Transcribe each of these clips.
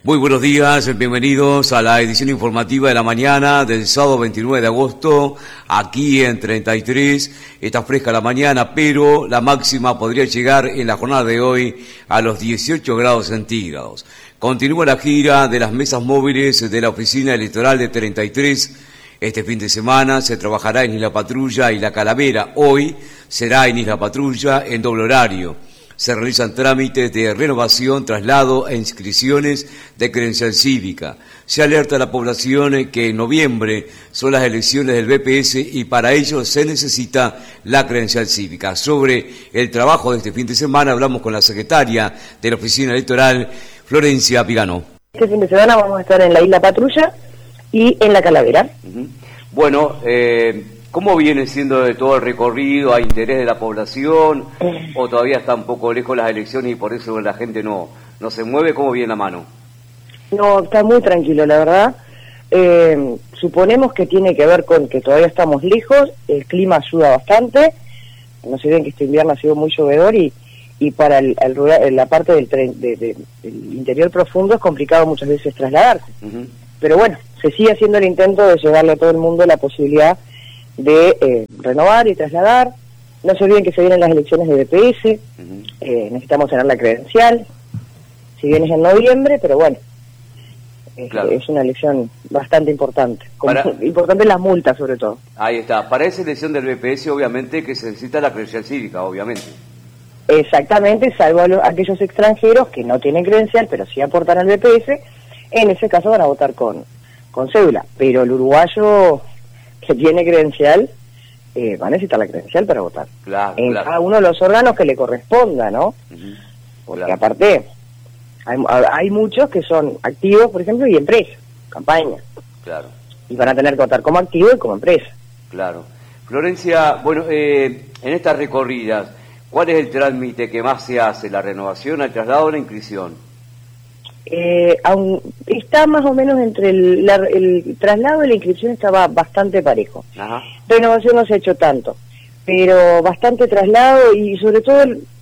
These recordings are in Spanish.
Muy buenos días, bienvenidos a la edición informativa de la mañana del sábado 29 de agosto, aquí en 33. Está fresca la mañana, pero la máxima podría llegar en la jornada de hoy a los 18 grados centígrados. Continúa la gira de las mesas móviles de la Oficina Electoral de 33. Este fin de semana se trabajará en Isla Patrulla y La Calavera. Hoy será en Isla Patrulla en doble horario. Se realizan trámites de renovación, traslado e inscripciones de credencial cívica. Se alerta a la población que en noviembre son las elecciones del BPS y para ello se necesita la credencial cívica. Sobre el trabajo de este fin de semana hablamos con la secretaria de la Oficina Electoral, Florencia Pigano. Este fin de semana vamos a estar en la Isla Patrulla y en La Calavera. Bueno, ¿cómo viene siendo de todo el recorrido? ¿Hay interés de la población? ¿O todavía está un poco lejos las elecciones y por eso la gente no se mueve? ¿Cómo viene la mano? No, está muy tranquilo, la verdad. Suponemos que tiene que ver con que todavía estamos lejos, el clima ayuda bastante. No se ven que este invierno ha sido muy llovedor y para la parte del interior profundo es complicado muchas veces trasladarse. Pero bueno, se sigue haciendo el intento de llevarle a todo el mundo la posibilidad de renovar y trasladar. No se olviden que se vienen las elecciones de BPS, necesitamos tener la credencial, si bien es en noviembre, pero bueno, claro, es una elección bastante importante, importante las multas sobre todo. Ahí está, para esa elección del BPS obviamente que se necesita la credencial cívica, obviamente. Exactamente, salvo aquellos extranjeros que no tienen credencial, pero sí aportan al BPS, en ese caso van a votar con cédula, pero el uruguayo que tiene credencial va a necesitar la credencial para votar. Claro, cada uno de los órganos que le corresponda, ¿no? Porque aparte hay muchos que son activos, por ejemplo, y empresas, campaña. Claro. Y van a tener que votar como activo y como empresa. Claro. Florencia, bueno, en estas recorridas, ¿cuál es el trámite que más se hace? ¿La renovación, el traslado o la inscripción? Está más o menos entre el traslado y la inscripción estaba bastante parejo. Ajá. Renovación no se ha hecho tanto, pero bastante traslado y sobre todo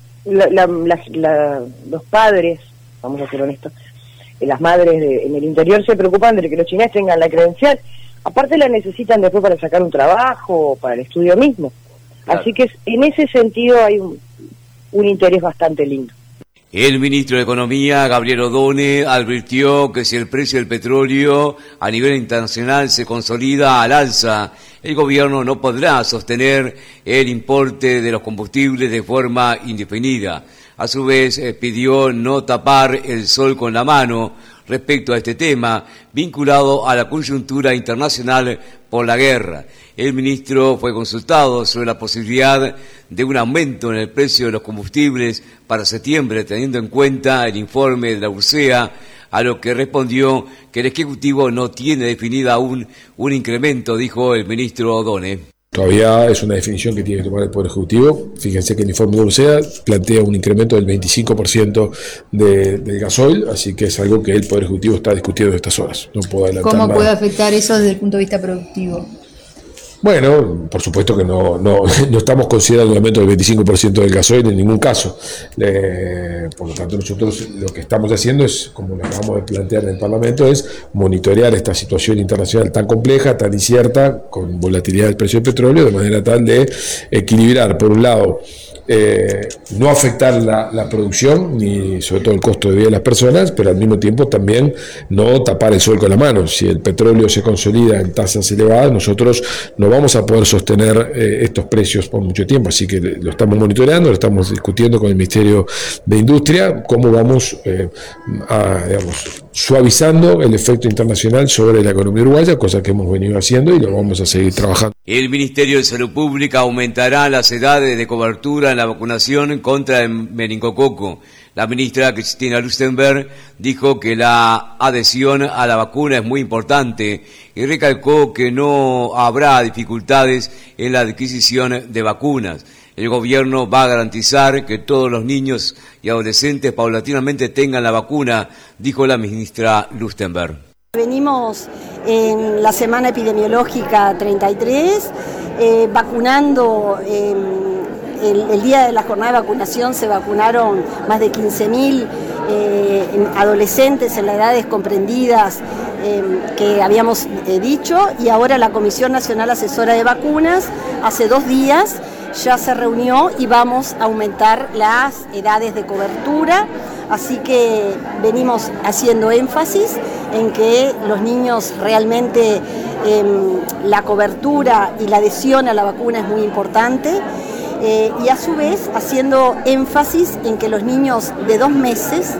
los padres, vamos a ser honestos, las madres en el interior se preocupan de que los chineses tengan la credencial, aparte la necesitan después para sacar un trabajo o para el estudio mismo. Claro. Así que en ese sentido hay un interés bastante lindo. El ministro de Economía, Gabriel Odone, advirtió que si el precio del petróleo a nivel internacional se consolida al alza, el gobierno no podrá sostener el importe de los combustibles de forma indefinida. A su vez, pidió no tapar el sol con la mano respecto a este tema, vinculado a la coyuntura internacional por la guerra. El ministro fue consultado sobre la posibilidad de un aumento en el precio de los combustibles para septiembre, teniendo en cuenta el informe de la URSEA, a lo que respondió que el Ejecutivo no tiene definida aún un incremento, dijo el ministro Odone. Todavía es una definición que tiene que tomar el Poder Ejecutivo. Fíjense que el informe de URSEA plantea un incremento del 25% del gasoil, así que es algo que el Poder Ejecutivo está discutiendo en estas horas. No puedo adelantar ¿Cómo nada. puede afectar eso desde el punto de vista productivo? Bueno, por supuesto que no estamos considerando el aumento del 25% del gasoil en ningún caso. Por lo tanto, nosotros lo que estamos haciendo es, como lo acabamos de plantear en el Parlamento, es monitorear esta situación internacional tan compleja, tan incierta, con volatilidad del precio del petróleo, de manera tal de equilibrar, por un lado, no afectar la producción, ni sobre todo el costo de vida de las personas, pero al mismo tiempo también no tapar el sol con la mano. Si el petróleo se consolida en tasas elevadas, nosotros no vamos a poder sostener estos precios por mucho tiempo, así que lo estamos monitoreando, lo estamos discutiendo con el Ministerio de Industria, cómo vamos suavizando el efecto internacional sobre la economía uruguaya, cosa que hemos venido haciendo y lo vamos a seguir trabajando. El Ministerio de Salud Pública aumentará las edades de cobertura en la vacunación contra el meningococo. La ministra Cristina Lustenberg dijo que la adhesión a la vacuna es muy importante y recalcó que no habrá dificultades en la adquisición de vacunas. El gobierno va a garantizar que todos los niños y adolescentes paulatinamente tengan la vacuna, dijo la ministra Lustenberg. Venimos en la semana epidemiológica 33, vacunando. El día de la jornada de vacunación se vacunaron más de 15.000 en adolescentes en las edades comprendidas que habíamos dicho, y ahora la Comisión Nacional Asesora de Vacunas hace 2 días ya se reunió y vamos a aumentar las edades de cobertura, así que venimos haciendo énfasis en que los niños realmente la cobertura y la adhesión a la vacuna es muy importante, y a su vez haciendo énfasis en que los niños de 2 meses,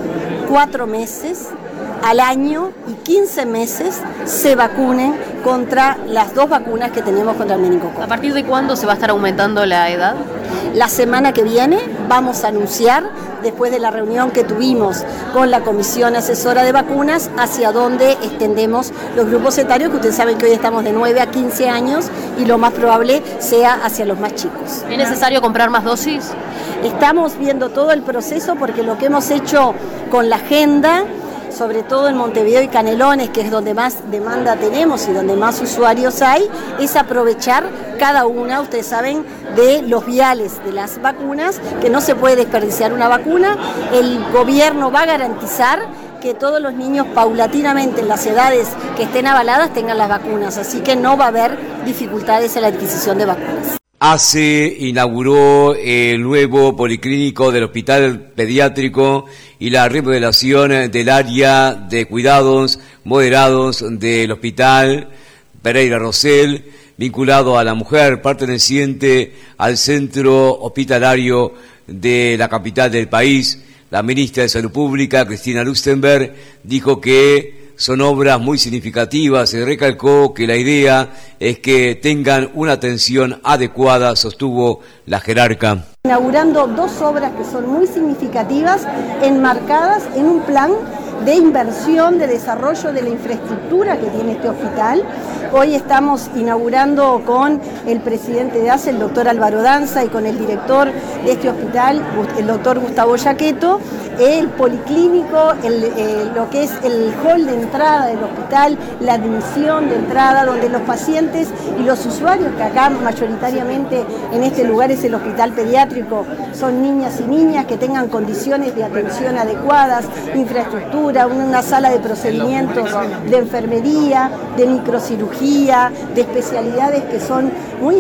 4 meses, al año y 15 meses se vacunen contra las 2 vacunas que tenemos contra el meningococo. ¿A partir de cuándo se va a estar aumentando la edad? La semana que viene vamos a anunciar, después de la reunión que tuvimos con la Comisión Asesora de Vacunas, hacia dónde extendemos los grupos etarios, que ustedes saben que hoy estamos de 9 a 15 años y lo más probable sea hacia los más chicos. ¿Es necesario comprar más dosis? Estamos viendo todo el proceso porque lo que hemos hecho con la agenda, sobre todo en Montevideo y Canelones, que es donde más demanda tenemos y donde más usuarios hay, es aprovechar cada una, ustedes saben, de los viales de las vacunas, que no se puede desperdiciar una vacuna. El gobierno va a garantizar que todos los niños paulatinamente en las edades que estén avaladas tengan las vacunas, así que no va a haber dificultades en la adquisición de vacunas. ACE inauguró el nuevo policlínico del Hospital Pediátrico y la remodelación del área de cuidados moderados del Hospital Pereira Rosell, vinculado a la mujer, perteneciente al centro hospitalario de la capital del país. La ministra de Salud Pública, Cristina Lustenberg, dijo que son obras muy significativas y recalcó que la idea es que tengan una atención adecuada, sostuvo la jerarca. Inaugurando 2 obras que son muy significativas, enmarcadas en un plan de inversión, de desarrollo de la infraestructura que tiene este hospital. Hoy estamos inaugurando con el presidente de ACE, el doctor Álvaro Danza, y con el director de este hospital, el doctor Gustavo Yaqueto, el policlínico, lo que es el hall de entrada del hospital, la admisión de entrada, donde los pacientes y los usuarios, que acá mayoritariamente en este lugar es el hospital pediátrico, son niñas y niñas que tengan condiciones de atención adecuadas, infraestructura, una sala de procedimientos de enfermería, de microcirugía, de especialidades que son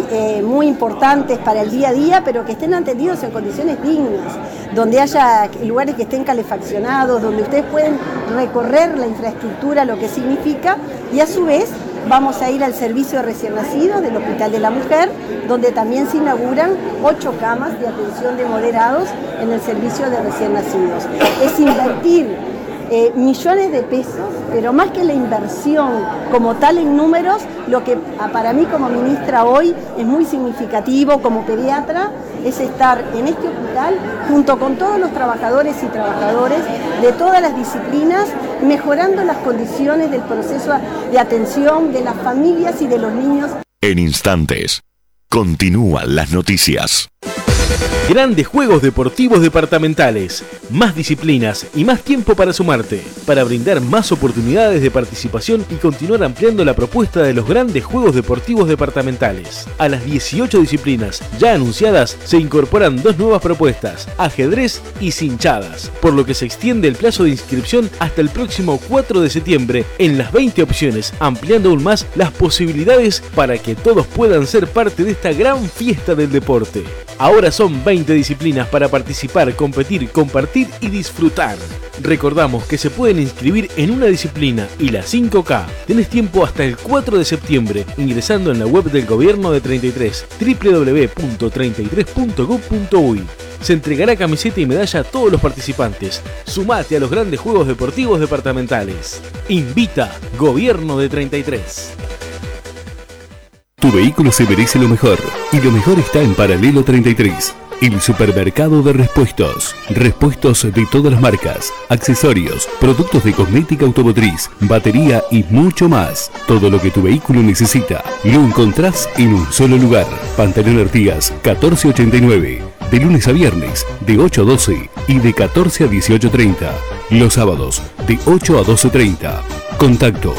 muy importantes para el día a día, pero que estén atendidos en condiciones dignas, donde haya lugares que estén calefaccionados, donde ustedes pueden recorrer la infraestructura, lo que significa, y a su vez vamos a ir al servicio de recién nacidos del Hospital de la Mujer, donde también se inauguran 8 camas de atención de moderados en el servicio de recién nacidos. Es invertir millones de pesos, pero más que la inversión como tal en números, lo que para mí como ministra hoy es muy significativo como pediatra es estar en este hospital junto con todos los trabajadores y trabajadoras de todas las disciplinas, mejorando las condiciones del proceso de atención de las familias y de los niños. En instantes, continúan las noticias. Grandes Juegos Deportivos Departamentales, más disciplinas y más tiempo para sumarte, para brindar más oportunidades de participación y continuar ampliando la propuesta de los Grandes Juegos Deportivos Departamentales. A las 18 disciplinas ya anunciadas se incorporan 2 nuevas propuestas, ajedrez y cinchadas, por lo que se extiende el plazo de inscripción hasta el próximo 4 de septiembre en las 20 opciones, ampliando aún más las posibilidades para que todos puedan ser parte de esta gran fiesta del deporte. Ahora son 20 disciplinas para participar, competir, compartir y disfrutar. Recordamos que se pueden inscribir en una disciplina y la 5K. Tenés tiempo hasta el 4 de septiembre ingresando en la web del Gobierno de 33, www.33.gov.uy. Se entregará camiseta y medalla a todos los participantes. Sumate a los Grandes Juegos Deportivos Departamentales. Invita Gobierno de 33. Tu vehículo se merece lo mejor, y lo mejor está en Paralelo 33, el supermercado de repuestos. Repuestos de todas las marcas, accesorios, productos de cosmética automotriz, batería y mucho más. Todo lo que tu vehículo necesita lo encontrás en un solo lugar. Pantalón Artigas 1489, de lunes a viernes, de 8 a 12 y de 14 a 18:30. Los sábados, de 8 a 12:30. Contacto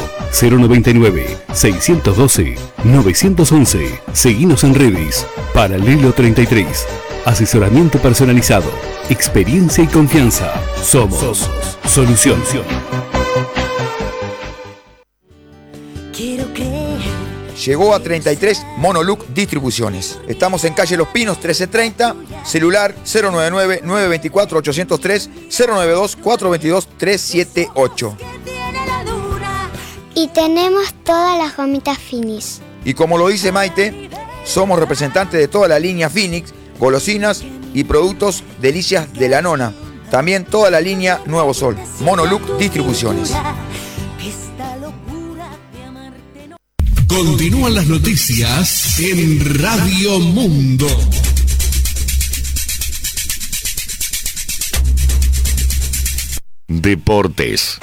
099-612-911. Seguinos en redes. Paralelo 33. Asesoramiento personalizado, experiencia y confianza. Somos Solución. Llegó a 33 Monoluc Distribuciones. Estamos en calle Los Pinos 1330, celular 099-924-803, 092-422-378. Y tenemos todas las gomitas Finis. Y como lo dice Maite, somos representantes de toda la línea Phoenix, golosinas y productos Delicias de la Nona. También toda la línea Nuevo Sol. Monoluc Distribuciones. Continúan las noticias en Radio Mundo. Deportes.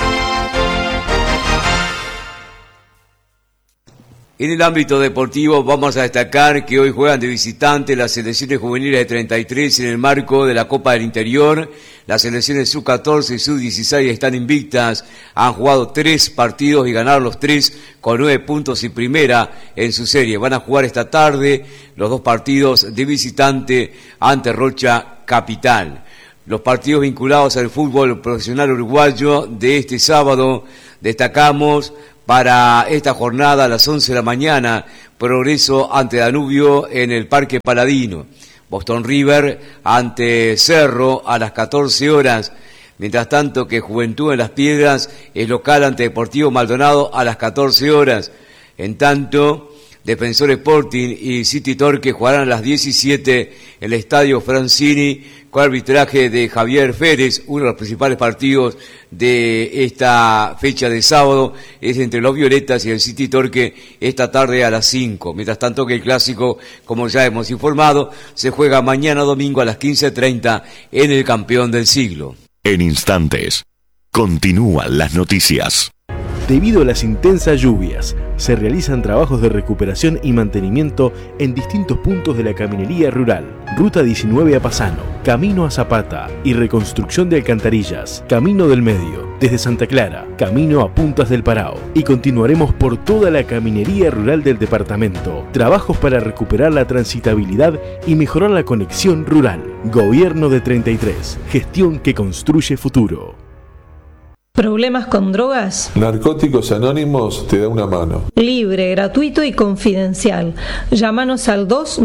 En el ámbito deportivo vamos a destacar que hoy juegan de visitante las selecciones juveniles de 33 en el marco de la Copa del Interior. Las selecciones sub-14 y sub-16 están invictas, han jugado 3 partidos y ganaron los 3 con 9 puntos y primera en su serie. Van a jugar esta tarde los 2 partidos de visitante ante Rocha Capital. Los partidos vinculados al fútbol profesional uruguayo de este sábado destacamos para esta jornada a las 11 de la mañana, Progreso ante Danubio en el Parque Paladino. Boston River ante Cerro a las 14 horas. Mientras tanto que Juventud en las Piedras es local ante Deportivo Maldonado a las 14 horas. En tanto, Defensor Sporting y City Torque jugarán a las 17 en el Estadio Francini con arbitraje de Javier Férez. Uno de los principales partidos de esta fecha de sábado es entre los Violetas y el City Torque esta tarde a las 5. Mientras tanto que el clásico, como ya hemos informado, se juega mañana domingo a las 15:30 en el Campeón del Siglo. En instantes, continúan las noticias. Debido a las intensas lluvias, se realizan trabajos de recuperación y mantenimiento en distintos puntos de la caminería rural. Ruta 19 a Pasano, Camino a Zapata y reconstrucción de alcantarillas, Camino del Medio, desde Santa Clara, Camino a Puntas del Parao. Y continuaremos por toda la caminería rural del departamento. Trabajos para recuperar la transitabilidad y mejorar la conexión rural. Gobierno de 33, gestión que construye futuro. ¿Problemas con drogas? Narcóticos Anónimos te da una mano. Libre, gratuito y confidencial. Llámanos al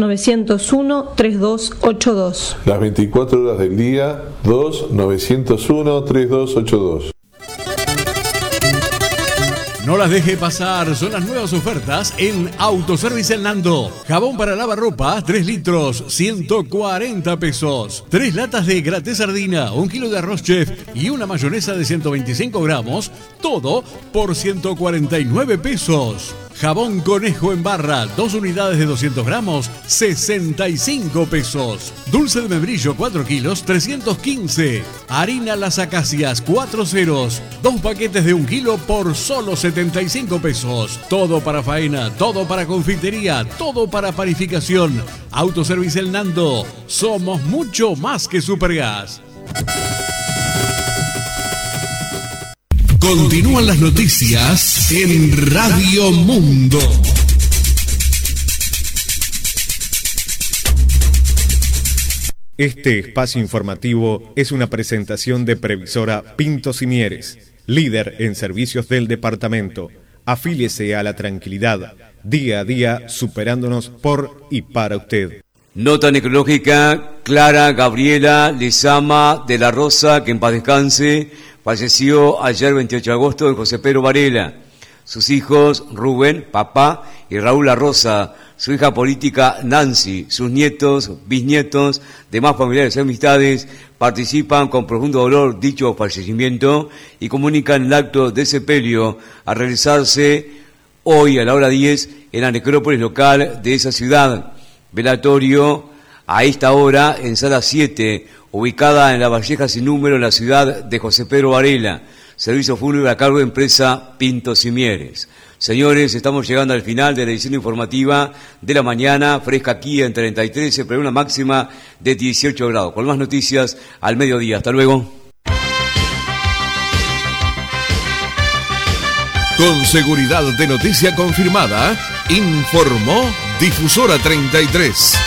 2-901-3282. Las 24 horas del día, 2-901-3282. No las deje pasar, son las nuevas ofertas en Autoservice El Nando. Jabón para lavarropa, 3 litros, 140 pesos. 3 latas de graté sardina, 1 kilo de arroz chef y una mayonesa de 125 gramos, todo por 149 pesos. Jabón Conejo en barra, 2 unidades de 200 gramos, 65 pesos. Dulce de membrillo, 4 kilos, 315. Harina Las Acacias, 4 ceros, 2 paquetes de 1 kilo por solo 75 pesos. Todo para faena, todo para confitería, todo para panificación. Autoservice El Nando. Somos mucho más que Supergas. Continúan las noticias en Radio Mundo. Este espacio informativo es una presentación de Previsora Pintos y Mieres, líder en servicios del departamento. Afíliese a la tranquilidad, día a día superándonos por y para usted. Nota necrológica, Clara Gabriela Lezama de la Rosa, que en paz descanse, falleció ayer 28 de agosto en José Pedro Varela. Sus hijos, Rubén, papá, y Raúl La Rosa, su hija política Nancy, sus nietos, bisnietos, demás familiares y amistades, participan con profundo dolor dicho fallecimiento y comunican el acto de sepelio a realizarse hoy a la hora 10 en la necrópolis local de esa ciudad. Velatorio a esta hora en sala 7, ubicada en la Valleja sin número en la ciudad de José Pedro Varela. Servicio fúnebre a cargo de empresa Pintos y Mieres. Señores, estamos llegando al final de la edición informativa de la mañana, fresca aquí en 33, se prevé una máxima de 18 grados. Con más noticias al mediodía. Hasta luego. Con seguridad de noticia confirmada, informó Difusora 33.